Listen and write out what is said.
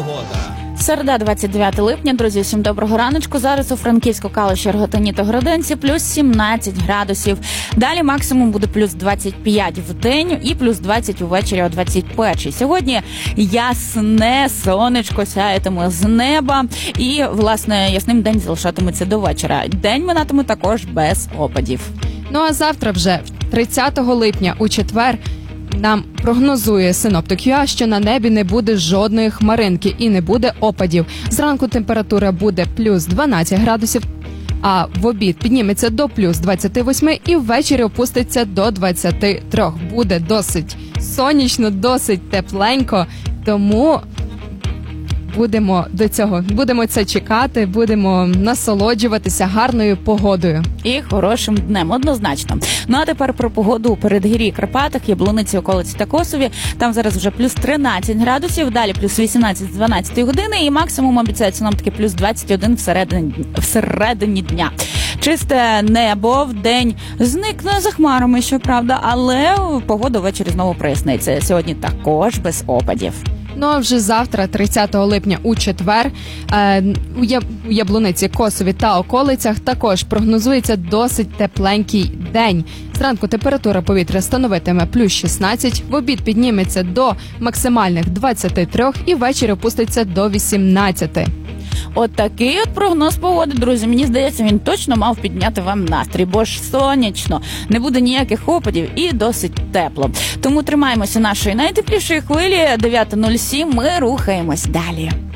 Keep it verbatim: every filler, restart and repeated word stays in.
Погода. Середа, двадцять дев'яте липня, друзі, всім доброго раночку. Зараз у Франківську, Калуші, Рогатині та Городинці плюс сімнадцять градусів. Далі максимум буде плюс двадцять п'ять в день і плюс двадцять увечері о двадцять першій. Сьогодні ясне сонечко сяятиме з неба і, власне, ясним день залишатиметься до вечора. День минатиме також без опадів. Ну а завтра вже, тридцятого липня, у четвер, нам прогнозує синоптик ю а, що на небі не буде жодної хмаринки і не буде опадів. Зранку температура буде плюс дванадцять градусів, а в обід підніметься до плюс двадцять вісім і ввечері опуститься до двадцять три. Буде досить сонячно, досить тепленько, тому будемо до цього, будемо це чекати, будемо насолоджуватися гарною погодою. І хорошим днем, однозначно. Ну а тепер про погоду у передгір'ї Карпатах, Яблуниці, околиці та Косові. Там зараз вже плюс тринадцять градусів, далі плюс вісімнадцять з дванадцятої години і максимум обіцяють синоптики плюс двадцять один всередині, всередині дня. Чисте небо вдень зникне за хмарами, щоправда, але погода ввечері знову проясниться. Сьогодні також без опадів. Ну а вже завтра, тридцятого липня, у четвер, е, у, Яб... у Яблуниці, Косові та околицях також прогнозується досить тепленький день. Зранку температура повітря становитиме плюс шістнадцять, в обід підніметься до максимальних двадцяти трьох і ввечері опуститься до вісімнадцяти. От такий от прогноз погоди, друзі. Мені здається, він точно мав підняти вам настрій, бо ж сонячно, не буде ніяких опадів і досить тепло. Тому тримаємося нашої найтеплішої хвилі, дев'ята нуль сім, ми рухаємось далі.